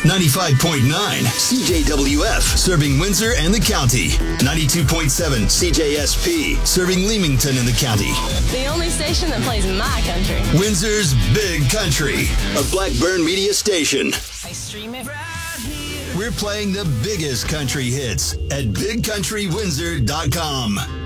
95.9 CJWF, serving Windsor and the county. 92.7 CJSP, serving Leamington and the county. The only station that plays my country. Windsor's Big Country, a Blackburn media station. I stream it. We're playing the biggest country hits at BigCountryWindsor.com.